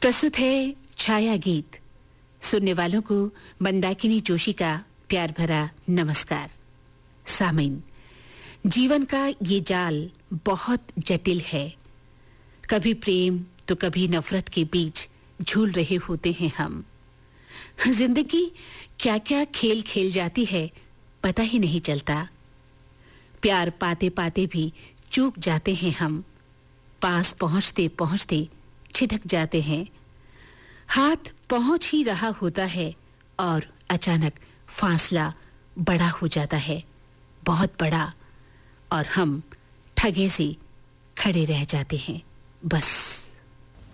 प्रस्तुत है छाया गीत। सुनने वालों को मंदाकिनी जोशी का प्यार भरा नमस्कार। सामीन, जीवन का ये जाल बहुत जटिल है। कभी प्रेम तो कभी नफरत के बीच झूल रहे होते हैं हम। जिंदगी क्या-क्या खेल खेल जाती है पता ही नहीं चलता। प्यार पाते पाते भी चूक जाते हैं हम। पास पहुंचते पहुंचते छिटक जाते हैं। हाथ पहुंच ही रहा होता है और अचानक फासला बड़ा हो जाता है, बहुत बड़ा, और हम ठगे से खड़े रह जाते हैं। बस